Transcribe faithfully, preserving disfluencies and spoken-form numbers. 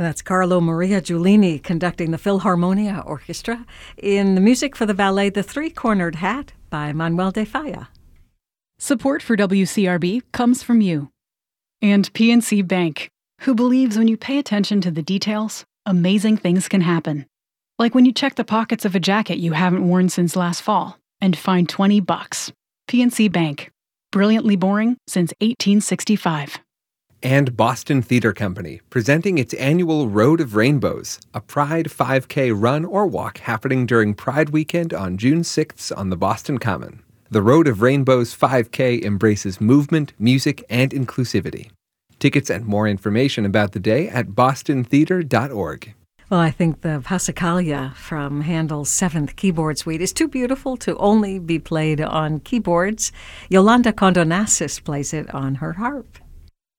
That's Carlo Maria Giulini conducting the Philharmonia Orchestra in the music for the ballet The Three-Cornered Hat by Manuel de Falla. Support for W C R B comes from you. And P N C Bank, who believes when you pay attention to the details, amazing things can happen. Like when you check the pockets of a jacket you haven't worn since last fall and find twenty bucks. P N C Bank. Brilliantly boring since eighteen sixty-five. And Boston Theater Company, presenting its annual Road of Rainbows, a Pride five K run or walk happening during Pride Weekend on June sixth on the Boston Common. The Road of Rainbows five K embraces movement, music, and inclusivity. Tickets and more information about the day at boston theater dot org. Well, I think the Passacaglia from Handel's Seventh Keyboard Suite is too beautiful to only be played on keyboards. Yolanda Condonassis plays it on her harp.